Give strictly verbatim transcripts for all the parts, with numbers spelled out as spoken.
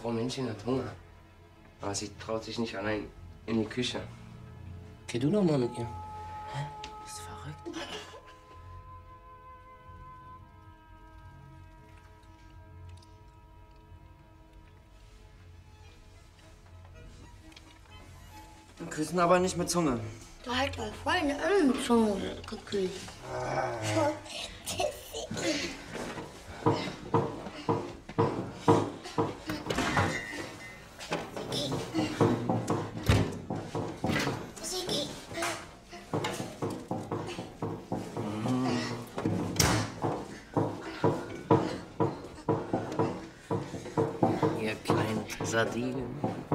Frau Männchen hat Hunger. Aber sie traut sich nicht allein in die Küche. Geh du doch mal mit ihr. Hä? Bist du verrückt? Küssen aber nicht mit Zunge. Du hast mal voll eine mit Zunge geküsst. Ihr kleinen Sardinen.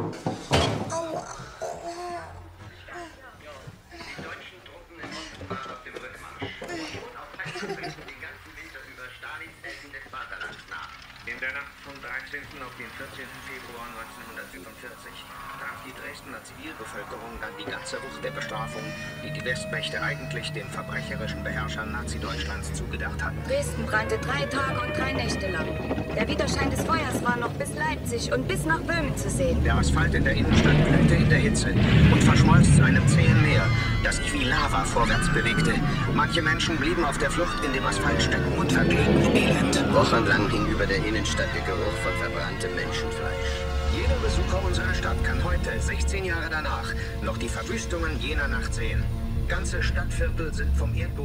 In der Nacht vom dreizehnten auf den vierzehnten Februar neunzehnhundertsiebenundvierzig traf die Dresdner Zivilbevölkerung dann die ganze Wucht der Bestrafung, die die Westmächte eigentlich den verbrecherischen Beherrschern Nazi-Deutschlands zugedacht hatten. Dresden brannte drei Tage und drei Nächte lang. Der Widerschein des Feuers war noch bis Leipzig und bis nach Böhmen zu sehen. Der Asphalt in der Innenstadt glühte in der Hitze und verschmolz zu einem zähen Meer, das sich wie Lava vorwärts bewegte. Manche Menschen blieben auf der Flucht in dem Asphalt stecken und verglitten im Elend. Wochenlang hing über der Innenstadt der Geruch von verbranntem Menschenfleisch. Jeder Besucher unserer Stadt kann heute, sechzehn Jahre danach, noch die Verwüstungen jener Nacht sehen. Ganze Stadtviertel sind vom Erdboden